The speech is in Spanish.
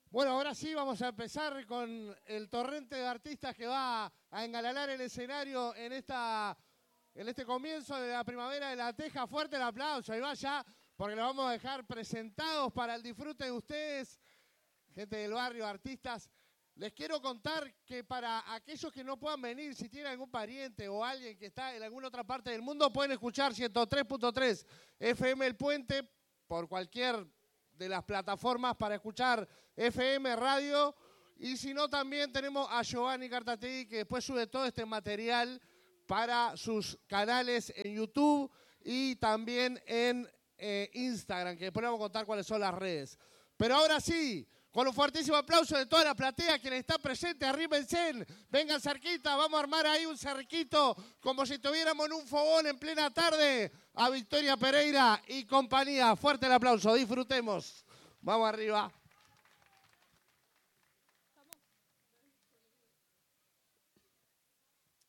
Bueno, ahora sí vamos a empezar con el torrente de artistas que va a engalanar el escenario en este comienzo de la primavera de La Teja. Fuerte el aplauso, ahí va ya, porque lo vamos a dejar presentados para el disfrute de ustedes, gente del barrio, artistas. Les quiero contar que para aquellos que no puedan venir, si tienen algún pariente o alguien que está en alguna otra parte del mundo, pueden escuchar 103.3 FM El Puente por cualquier de las plataformas para escuchar FM Radio. Y si no, también tenemos a Giovanni Cartategui, que después sube todo este material para sus canales en YouTube y también en Instagram, que después les vamos a contar cuáles son las redes. Pero ahora sí, con un fuertísimo aplauso de toda la platea, quien está presente, arrímense, vengan cerquita, vamos a armar ahí un cerquito, como si estuviéramos en un fogón en plena tarde, a Victoria Pereira y compañía. Fuerte el aplauso, disfrutemos. Vamos arriba.